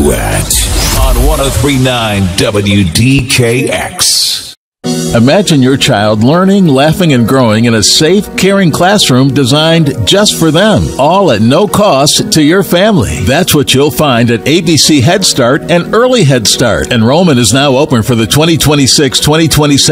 Duet on 103.9 WDKX. Imagine your child learning, laughing, and growing in a safe, caring classroom designed just for them, all at no cost to your family. That's what you'll find at ABC Head Start and Early Head Start. Enrollment is now open for the 2026-2027